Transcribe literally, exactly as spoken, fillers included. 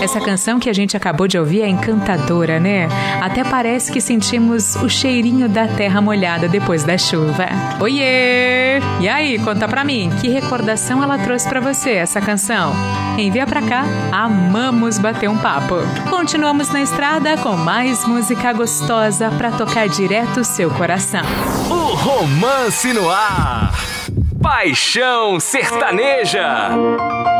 Essa canção que a gente acabou de ouvir é encantadora, né? Até parece que sentimos o cheirinho da terra molhada depois da chuva. Oiê! E aí, conta pra mim, que recordação ela trouxe pra você, essa canção? Envia pra cá, amamos bater um papo. Continuamos na estrada com mais música gostosa pra tocar direto o seu coração. O Romance no Ar. Paixão Sertaneja.